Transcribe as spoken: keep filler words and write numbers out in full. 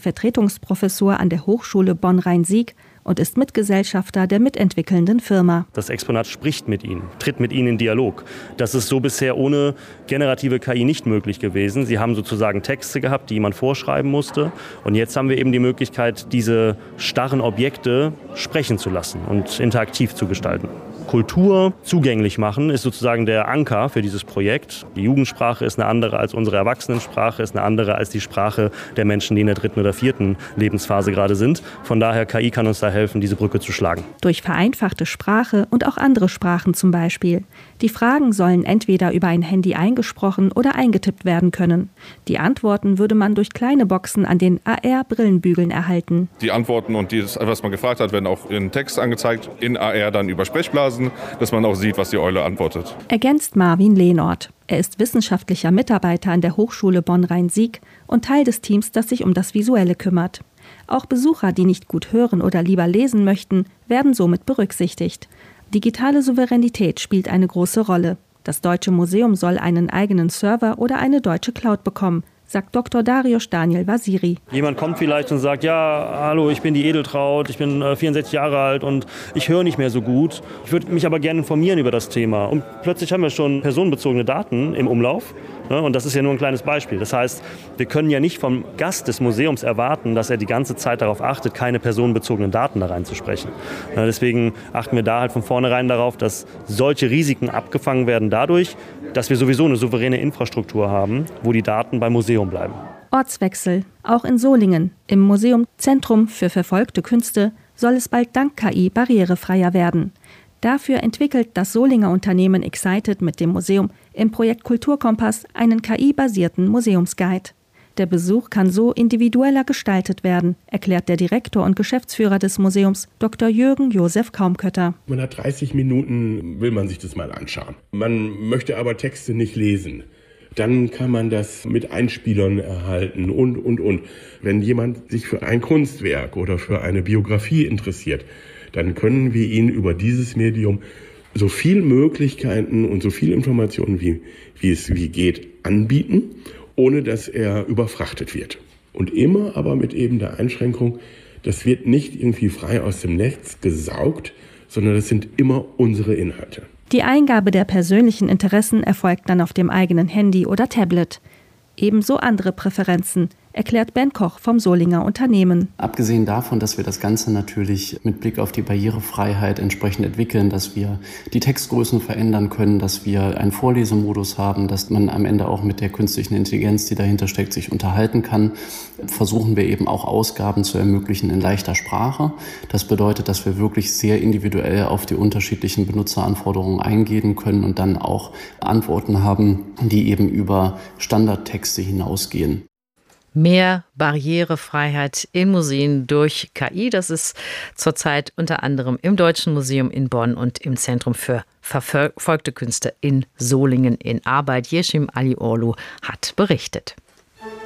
Vertretungsprofessor an der Hochschule Bonn-Rhein-Sieg und ist Mitgesellschafter der mitentwickelnden Firma. Das Exponat spricht mit ihnen, tritt mit ihnen in Dialog. Das ist so bisher ohne generative K I nicht möglich gewesen. Sie haben sozusagen Texte gehabt, die jemand vorschreiben musste. Und jetzt haben wir eben die Möglichkeit, diese starren Objekte sprechen zu lassen und interaktiv zu gestalten. Kultur zugänglich machen ist sozusagen der Anker für dieses Projekt. Die Jugendsprache ist eine andere als unsere Erwachsenensprache, ist eine andere als die Sprache der Menschen, die in der dritten oder vierten Lebensphase gerade sind. Von daher, K I kann uns da helfen, diese Brücke zu schlagen. Durch vereinfachte Sprache und auch andere Sprachen zum Beispiel. Die Fragen sollen entweder über ein Handy eingesprochen oder eingetippt werden können. Die Antworten würde man durch kleine Boxen an den A R-Brillenbügeln erhalten. Die Antworten und das, was man gefragt hat, werden auch in Text angezeigt, in A R dann über Sprechblasen, dass man auch sieht, was die Eule antwortet. Ergänzt Marvin Lehnort. Er ist wissenschaftlicher Mitarbeiter an der Hochschule Bonn-Rhein-Sieg und Teil des Teams, das sich um das Visuelle kümmert. Auch Besucher, die nicht gut hören oder lieber lesen möchten, werden somit berücksichtigt. Digitale Souveränität spielt eine große Rolle. Das Deutsche Museum soll einen eigenen Server oder eine deutsche Cloud bekommen, sagt Doktor Dariusz Daniel Vasiri. Jemand kommt vielleicht und sagt, ja, hallo, ich bin die Edeltraut, ich bin äh, vierundsechzig Jahre alt und ich höre nicht mehr so gut. Ich würde mich aber gerne informieren über das Thema. Und plötzlich haben wir schon personenbezogene Daten im Umlauf. Ne? Und das ist ja nur ein kleines Beispiel. Das heißt, wir können ja nicht vom Gast des Museums erwarten, dass er die ganze Zeit darauf achtet, keine personenbezogenen Daten da reinzusprechen. Ja, deswegen achten wir da halt von vornherein darauf, dass solche Risiken abgefangen werden dadurch, dass wir sowieso eine souveräne Infrastruktur haben, wo die Daten beim Museum bleiben. Ortswechsel. Auch in Solingen, im Museum Zentrum für verfolgte Künste, soll es bald dank K I barrierefreier werden. Dafür entwickelt das Solinger Unternehmen Excited mit dem Museum im Projekt Kulturkompass einen K I-basierten Museumsguide. Der Besuch kann so individueller gestaltet werden, erklärt der Direktor und Geschäftsführer des Museums, Doktor Jürgen Josef Kaumkötter. Man hat dreißig Minuten, will man sich das mal anschauen. Man möchte aber Texte nicht lesen. Dann kann man das mit Einspielern erhalten und, und, und. Wenn jemand sich für ein Kunstwerk oder für eine Biografie interessiert, dann können wir ihn über dieses Medium so viel Möglichkeiten und so viel Informationen, wie, wie es wie geht, anbieten, ohne dass er überfrachtet wird. Und immer aber mit eben der Einschränkung, das wird nicht irgendwie frei aus dem Netz gesaugt, sondern das sind immer unsere Inhalte. Die Eingabe der persönlichen Interessen erfolgt dann auf dem eigenen Handy oder Tablet. Ebenso andere Präferenzen, erklärt Ben Koch vom Solinger Unternehmen. Abgesehen davon, dass wir das Ganze natürlich mit Blick auf die Barrierefreiheit entsprechend entwickeln, dass wir die Textgrößen verändern können, dass wir einen Vorlesemodus haben, dass man am Ende auch mit der künstlichen Intelligenz, die dahinter steckt, sich unterhalten kann, versuchen wir eben auch Ausgaben zu ermöglichen in leichter Sprache. Das bedeutet, dass wir wirklich sehr individuell auf die unterschiedlichen Benutzeranforderungen eingehen können und dann auch Antworten haben, die eben über Standardtexte hinausgehen. Mehr Barrierefreiheit in Museen durch K I. Das ist zurzeit unter anderem im Deutschen Museum in Bonn und im Zentrum für verfolgte Künste in Solingen in Arbeit. Yeşim Alioglu hat berichtet.